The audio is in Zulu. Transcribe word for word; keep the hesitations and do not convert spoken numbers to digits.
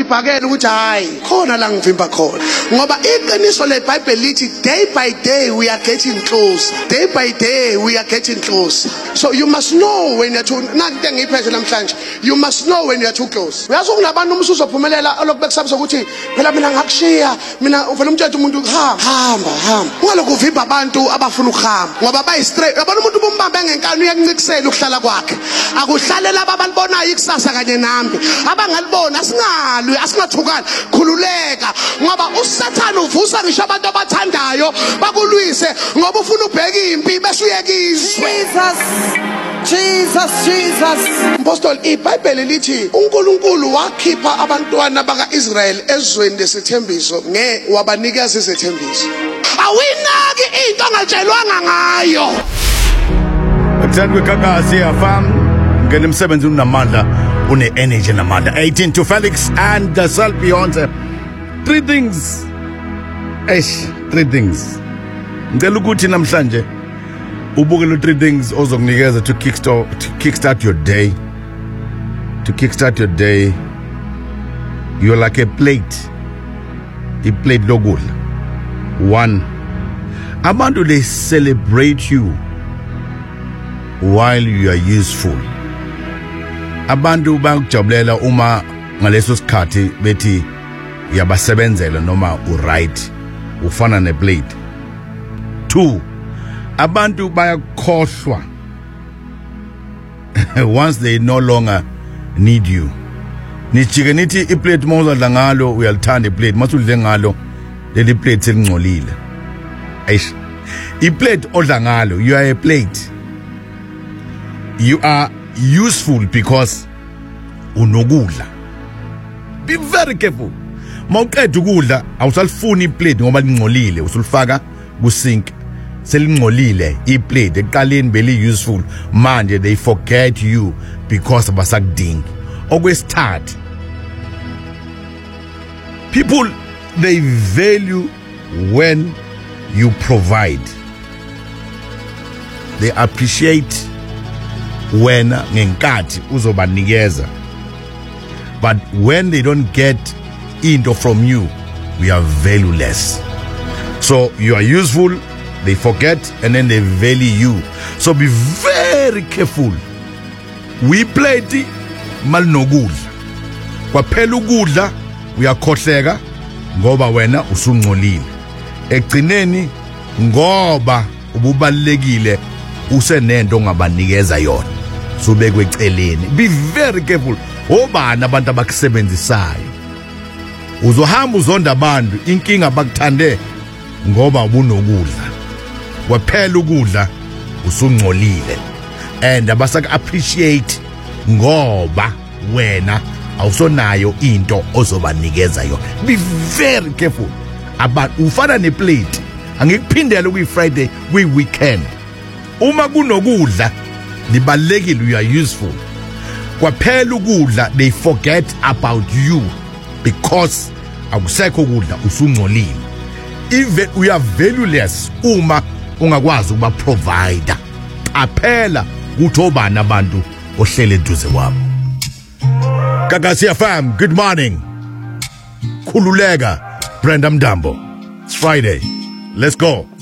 ngibhakele ukuthi hayi khona la ngivimba khona ngoba iqiniso leBhayibheli lithi day by day we are getting close, day by day we are getting close. So you must know when you're too nakute ngiphethe namhlanje, you must know when you're too close. Uyazi kunabantu umsuzo ophumelela olokubekisabisa ukuthi phela mina ngakushiya mina uvela umthetho umuntu hamba hamba hamba ungalokhu uvimba abantu abafuna ukuhamba ngoba bayi straight. Yabona umuntu bombambe ngenkani uyakuncikisela ukuhlala kwakhe akuhlalela ababalibonayo ikusasa kanye nami abangalibona asingalwe asingathukani khululeka ngoba uSathane uvusa ngisho abantu abathandayo bakulwise ngoba ufuna ubheka impi bese uyekizwe. Jesus Jesus Jesus Apostle iBhayibheli lithi uNkulunkulu wakhipha abantwana bakaIsrael ezweni lesithembiso nge wabanikeza izethembiso. Awinaki into ongatshelwanga ngayo. Akuthandwe Gagasi afam ngene emsebenzini unamandla une energy namandla. eighteen to Felix and the Sal Beyonce. Three things. Eish, three things. Ngicela ukuthi namhlanje ubukele three things ozokunikeza to kickstart to kickstart your day. To kickstart your day, you're like a plate. A plate lokudla. One, abantu they celebrate you while you are useful. Abantu bakujabulela uma ngaleso sikhathi bethi uyabasebenzela noma uright ufana neplate. Two, abantu bayakhohlwa once they no longer need you. Nijike nithi iplate mawudla ngalo uyalithanda iplate masudle ngalo leli plate selingcolile. Eish. Iplate odla ngalo, you are a plate. You are useful because unokudla. Be very careful. Mawuqeda ukudla awusalifuni iplate ngoba lingcolile usulifaka ku sink. Selingcolile iplate eqaleni beli useful manje they forget you because abasakudingi. Okwesithathu, people they value when you provide. They appreciate when ngenkathi uzobanikeza. But when they don't get into from you, we are valueless. So you are useful, they forget, and then they value you. So be very careful. We plate malinokudla. Kwaphela ukudla uyakhohleka ngoba wena usungcolile. Egcineni ngoba ububalekile usenento ongabanikeza yona. Subekwe eceleni. Be very careful. Obani abantu abakusebenzisayo. Uzohamba uzonda abantu inkinga bakuthande ngoba ubunokudla. Kwaphela ukudla usungcolile. And abasak appreciate ngoba wena awusonayo into ozobanikeza yona. Be very careful. About ufana neplate angikuphindela kuyi Friday kuyi weekend. Uma kunokudla libalekile you are useful. Kwaphela ukudla they forget about you because akusekho ukudla usungcolile. Even we are valueless uma ungakwazi ukuba provider. Aphela ukuthi obani abantu ohlele eduze kwabo. Gagasi F M, good morning. Khululeka, Brenda Mdambo. It's Friday. Let's go.